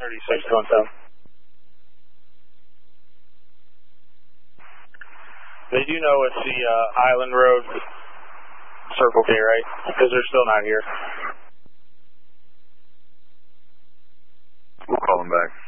36 going south. They do know it's the Island Road Circle K, right? Because they're still not here. We'll call them back.